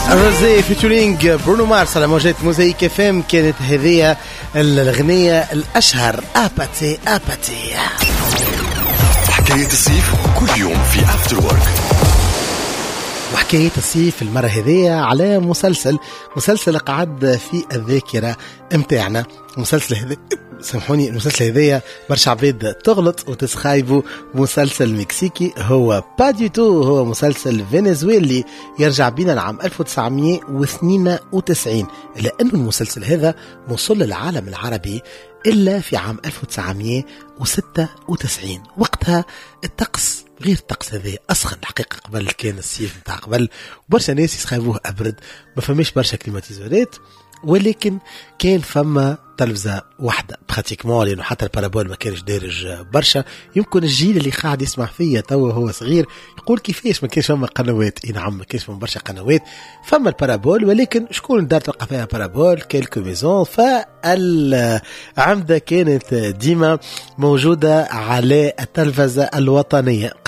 روزي فيتشرينج برونو مارس على موجات موزايك اف ام. كانت هذه الأغنية الأشهر أباتي أباتي. حكاية الصيف كل يوم في أفتر وورك. وحكاية الصيف المرة هذية على مسلسل قعد في الذاكرة متاعنا. مسلسل هذا سامحوني، المسلسل هذايا برشا عباد تغلط وتسخايبوا. مسلسل مكسيكي هو باديتو، هو مسلسل فنزويلي يرجع بينا العام 1992، إلا أنه المسلسل هذا وصل للعالم العربي إلا في عام 1996. وقتها الطقس غير الطقس هذا أسخن الحقيقة. قبل كان الصيف متاع قبل وبرشا ناس يسخايبوه أبرد، ما فماش برشا كليماتيزورات، ولكن كان فما تلفزة واحدة براتيكمون، لأنه حتى البارابول ما كانش دارج برشا. يمكن الجيل اللي قاعد يسمع فيا توا هو صغير يقول كيفاش ما كانش فما قنوات. نعم ما كانش فما برشا قنوات، فما البارابول، ولكن شكون دار تلقى فيها بارابول؟ كيلكو ميزون. فالعمدة كانت ديما موجودة على التلفزة الوطنية.